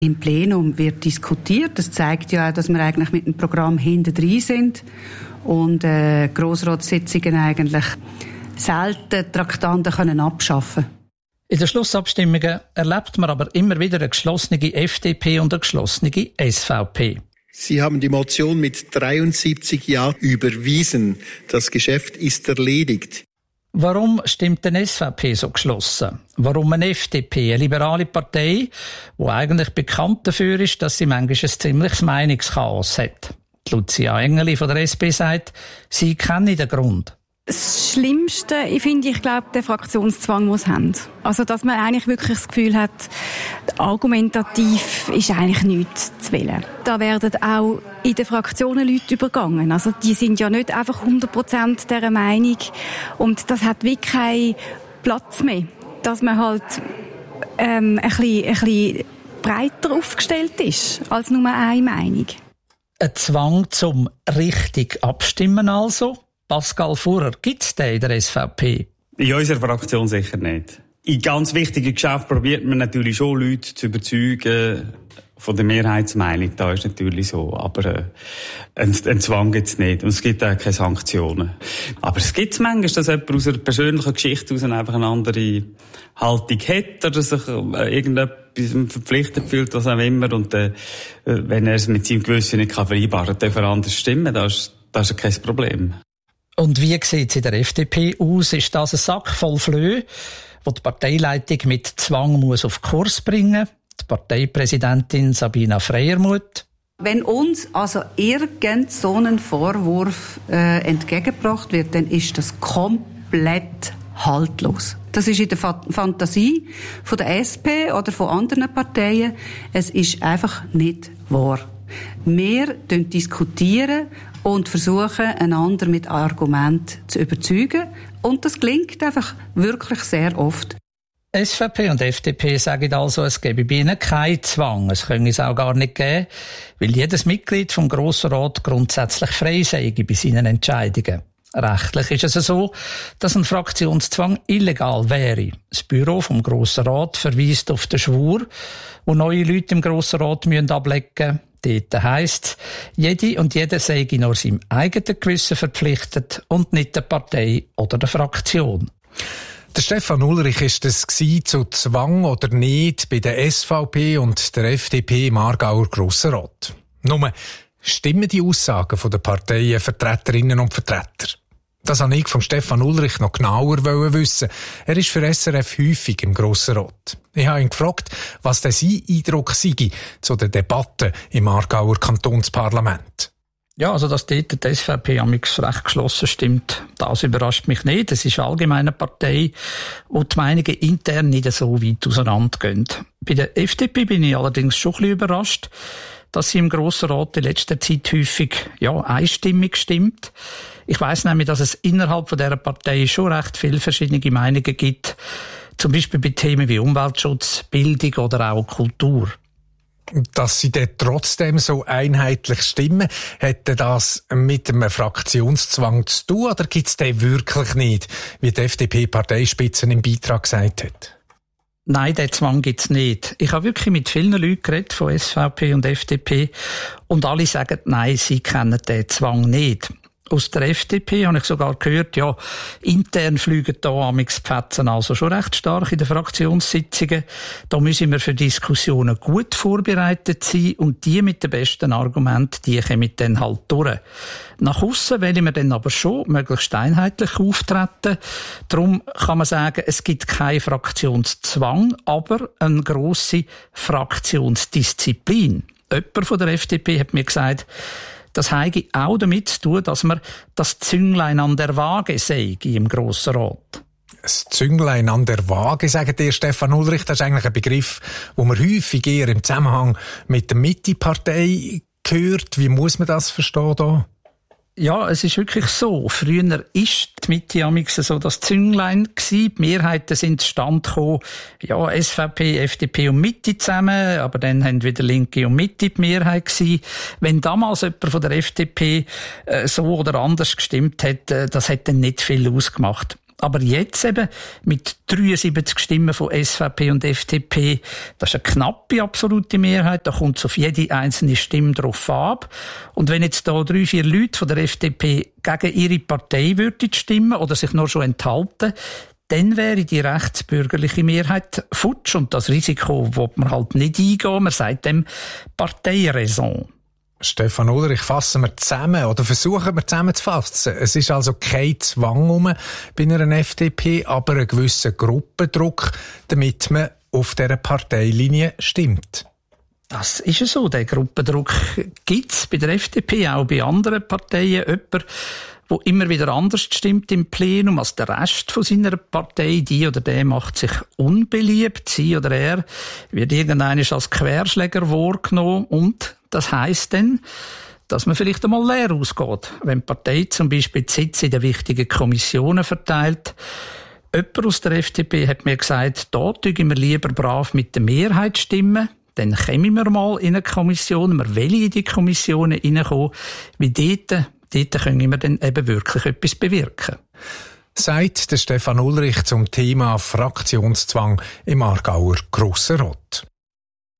Im Plenum wird diskutiert. Das zeigt ja auch, dass wir eigentlich mit dem Programm hintendrein sind und Grossratssitzungen eigentlich selten Traktanten können abschaffen. In den Schlussabstimmungen erlebt man aber immer wieder eine geschlossene FDP und eine geschlossene SVP. Sie haben die Motion mit 73 Ja überwiesen. Das Geschäft ist erledigt. Warum stimmt eine SVP so geschlossen? Warum eine FDP, eine liberale Partei, die eigentlich bekannt dafür ist, dass sie manchmal ein ziemliches Meinungschaos hat? Die Lucia Engeli von der SP sagt, sie kenne den Grund. Das Schlimmste, ich glaube, der Fraktionszwang muss haben. Also, dass man eigentlich wirklich das Gefühl hat, argumentativ ist eigentlich nichts zu wählen. Da werden auch in den Fraktionen Leute übergangen. Also, die sind ja nicht einfach 100% dieser Meinung. Und das hat wirklich keinen Platz mehr. Dass man halt, ein bisschen breiter aufgestellt ist, als nur eine Meinung. Ein Zwang zum richtig abstimmen also? Pascal Furrer, gibt es den in der SVP? In unserer Fraktion sicher nicht. In ganz wichtigen Geschäften probiert man natürlich schon, Leute zu überzeugen von der Mehrheitsmeinung. Da ist natürlich so. Aber einen Zwang gibt es nicht. Und es gibt auch keine Sanktionen. Aber es gibt manchmal, dass jemand aus einer persönlichen Geschichte heraus einfach eine andere Haltung hat oder sich irgendetwas verpflichtet fühlt, was auch immer. Und wenn er es mit seinem Gewissen nicht vereinbaren kann, darf er anders stimmen. Das ist kein Problem. Und wie sieht es in der FDP aus? Ist das ein Sack voll Flöhe, wo die Parteileitung mit Zwang muss auf Kurs bringen muss? Die Parteipräsidentin Sabina Freyermuth. Wenn uns also irgend so ein Vorwurf entgegengebracht wird, dann ist das komplett haltlos. Das ist in der Fantasie von der SP oder von anderen Parteien. Es ist einfach nicht wahr. Wir diskutieren und versuchen, einander mit Argumenten zu überzeugen. Und das gelingt einfach wirklich sehr oft. SVP und FDP sagen also, es gebe bei ihnen keinen Zwang. Es könne es auch gar nicht geben, weil jedes Mitglied vom Grossen Rat grundsätzlich frei sei bei seinen Entscheidungen. Rechtlich ist es so, dass ein Fraktionszwang illegal wäre. Das Büro vom Grossen Rat verweist auf den Schwur, wo neue Leute im Grossen Rat ablegen müssen. Dort heisst, jede und jeder sei nur seinem eigenen Gewissen verpflichtet und nicht der Partei oder der Fraktion. Der Stefan Ulrich ist es zu Zwang oder nicht bei der SVP und der FDP im Aargauer Grossen Rat. Nur, stimmen die Aussagen der Parteienvertreterinnen und Vertreter? Das wollte ich von Stefan Ulrich noch genauer wissen. Er ist für SRF häufig im Grossen Rat. Ich habe ihn gefragt, was denn sein Eindruck sei zu den Debatten im Aargauer Kantonsparlament. Ja, also dass dort die SVP recht geschlossen stimmt, das überrascht mich nicht. Es ist eine allgemeine Partei, wo die Meinungen intern nicht so weit auseinandergehen. Bei der FDP bin ich allerdings schon ein bisschen überrascht, dass sie im Grossen Rat in letzter Zeit häufig einstimmig stimmt. Ich weiss nämlich, dass es innerhalb von dieser Partei schon recht viele verschiedene Meinungen gibt, zum Beispiel bei Themen wie Umweltschutz, Bildung oder auch Kultur. Dass sie dort trotzdem so einheitlich stimmen, hätte das mit einem Fraktionszwang zu tun, oder gibt es den wirklich nicht, wie die FDP-Parteispitze im Beitrag gesagt hat? Nein, den Zwang gibt's nicht. Ich habe wirklich mit vielen Leuten geredet, von SVP und FDP, und alle sagen, nein, sie kennen den Zwang nicht. Aus der FDP habe ich sogar gehört, ja, intern fliegen da amix die Fetzen also schon recht stark in den Fraktionssitzungen. Da müssen wir für Diskussionen gut vorbereitet sein und die mit den besten Argumenten, die kommen dann halt durch. Nach aussen wollen wir dann aber schon möglichst einheitlich auftreten. Darum kann man sagen, es gibt keinen Fraktionszwang, aber eine grosse Fraktionsdisziplin. Jemand von der FDP hat mir gesagt, das habe auch damit zu tun, dass man das Zünglein an der Waage sei im Grossen Rat. Das Zünglein an der Waage, sagt ihr, Stefan Ulrich, das ist eigentlich ein Begriff, den man häufig eher im Zusammenhang mit der Mitte-Partei hört. Wie muss man das verstehen da? Ja, es ist wirklich so. Früher ist die Mitte amix so das Zünglein gsi. Die Mehrheiten sind zustande gekommen. Ja, SVP, FDP und Mitte zusammen. Aber dann haben wieder Linke und Mitte die Mehrheit gsi. Wenn damals jemand von der FDP so oder anders gestimmt hat, das hat dann nicht viel ausgemacht. Aber jetzt eben mit 73 Stimmen von SVP und FDP, das ist eine knappe absolute Mehrheit, da kommt es auf jede einzelne Stimme drauf ab. Und wenn jetzt da 3-4 Leute von der FDP gegen ihre Partei würden stimmen oder sich nur schon enthalten, dann wäre die rechtsbürgerliche Mehrheit futsch und das Risiko will man halt nicht eingehen. Man sagt dem Parteiräson. Stefan Ulrich, fassen wir zusammen oder versuchen wir zusammenzufassen. Es ist also kein Zwang bei einer FDP, aber ein gewisser Gruppendruck, damit man auf dieser Parteilinie stimmt. Das ist so. Der Gruppendruck gibt's bei der FDP, auch bei anderen Parteien. Jemand, der immer wieder anders stimmt im Plenum als der Rest von seiner Partei. Die oder der macht sich unbeliebt. Sie oder er wird irgendwann als Querschläger wahrgenommen. Und das heisst dann, dass man vielleicht einmal leer ausgeht. Wenn die Partei zum Beispiel die Sitze in den wichtigen Kommissionen verteilt. Jemand aus der FDP hat mir gesagt, da tun wir lieber brav mit der Mehrheit stimmen. Dann kommen wir mal in eine Kommission, wir wollen in die Kommissionen reinkommen, weil dort können wir dann eben wirklich etwas bewirken. Sagt der Stefan Ulrich zum Thema Fraktionszwang im Aargauer Grossenrott.